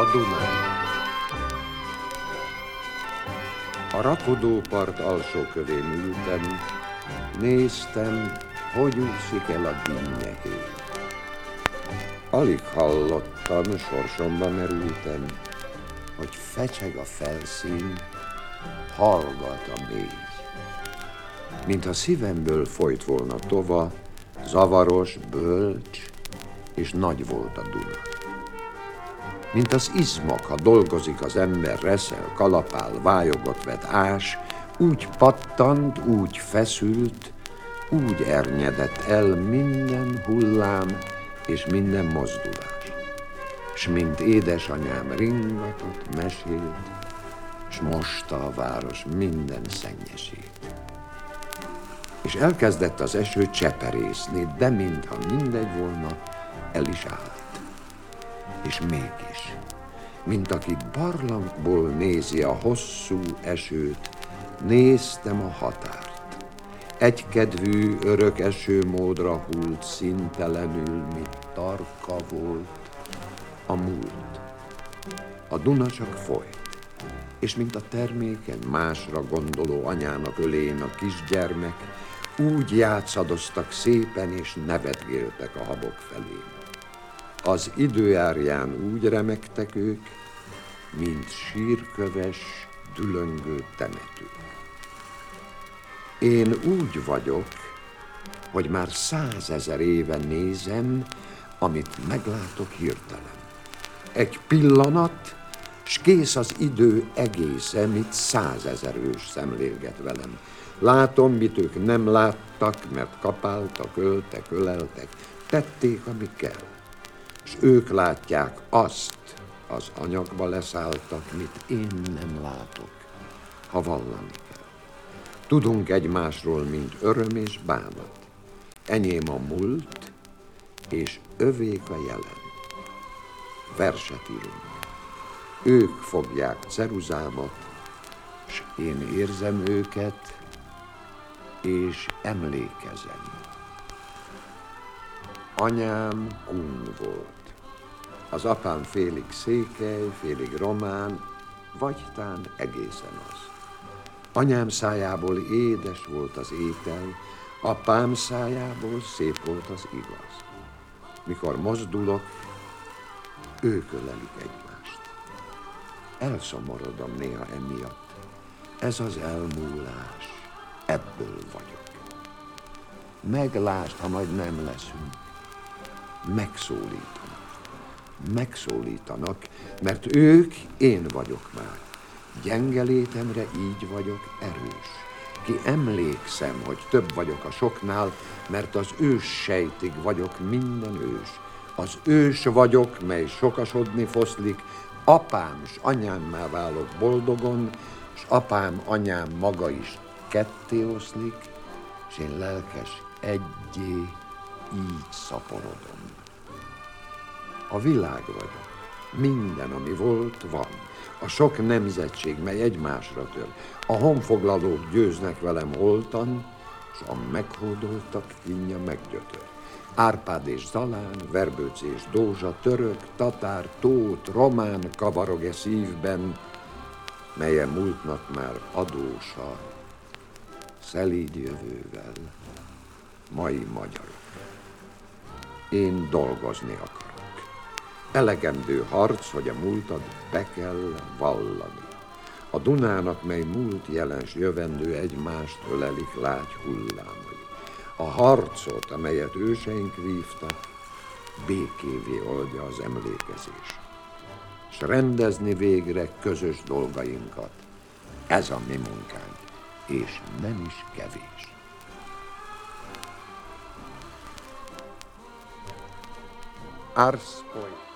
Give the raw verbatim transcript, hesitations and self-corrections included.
A Dunán. A rakodópart alsó kövén ültem, néztem, hogy úszik el a dinnyehé. Alig hallottam, sorsomba merültem, hogy fecseg a felszín, hallgat a mély. Mintha szívemből folyt volna tova, zavaros, bölcs, és nagy volt a Duna. Mint az izmok, ha dolgozik az ember, reszel, kalapál, vályogot vet, ás, úgy pattant, úgy feszült, úgy ernyedett el minden hullám és minden mozdulás. S mint édesanyám ringatott, mesélt, s mosta a város minden szennyesét. És elkezdett az eső cseperészni, de mintha mindegy volna, el is állt. És mégis, mint aki barlangból nézi a hosszú esőt, néztem a határt. Egykedvű, örök esőmódra hult, színtelenül, mint tarka volt a múlt. A Duna csak folyt, és mint a terméken másra gondoló anyának ölén a kisgyermek, úgy játszadoztak szépen, és nevetgéltek a habok felé. Az időjárján úgy remegtek ők, mint sírköves, dülöngő temetők. Én úgy vagyok, hogy már százezer éve nézem, amit meglátok hirtelen. Egy pillanat, s kész az idő egésze, mit százezer ős szemlélget velem. Látom, mit ők nem láttak, mert kapáltak, öltek, öleltek, tették, ami kell. És ők látják azt, az anyagba leszálltak, mit én nem látok, ha vallani kell. Tudunk egymásról, mint öröm és bánat. Enyém a múlt, és övék a jelen. Verset írunk. Ők fogják ceruzámat, s én érzem őket, és emlékezem. Anyám kun volt. Az apám félig székely, félig román, vagy tán egészen az. Anyám szájából édes volt az étel, apám szájából szép volt az igaz. Mikor mozdulok, ők ölelik egymást. Elszomorodom néha emiatt. Ez az elmúlás, ebből vagyok. Meglásd, ha majd nem leszünk. Megszólítanak. Megszólítanak, mert ők én vagyok már. Gyenge létemre így vagyok erős. Ki emlékszem, hogy több vagyok a soknál, mert az ős sejtig vagyok minden ős. Az ős vagyok, mely sokasodni foszlik, apám s anyámmá válok boldogon, s apám, anyám maga is ketté oszlik, s én lelkes egyé így szaporodom. A világ vagyok. Minden, ami volt, van. A sok nemzetség, mely egymásra tör. A honfoglalók győznek velem holtan, s a meghódoltak kínja meggyötör. Árpád és Zalán, Verbőc és Dózsa, török, tatár, tót, román kavarog-e szívben, melye múltnak már adósa, szelíd jövővel, mai magyarok. Én dolgozni akarok. Elegendő harc, hogy a múltat be kell vallani. A Dunának, mely múlt, jelen s jövendő egymást ölelik lágy hullámai. A harcot, amelyet őseink vívtak, békévé oldja az emlékezés. S rendezni végre közös dolgainkat. Ez a mi munkánk, és nem is kevés. Ars poet.